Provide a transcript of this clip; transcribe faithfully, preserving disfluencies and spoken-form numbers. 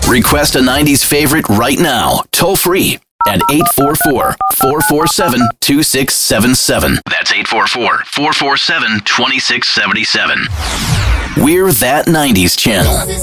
Request a nineties favorite right now, toll free at eight four four, four four seven, two six seven seven. That's eight four four, four four seven, two six seven seven. We're That nineties Channel.